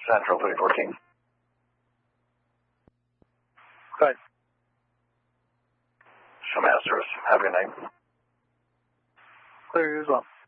Central 314. Good. Show Masters. Have a good night. Clear you as well.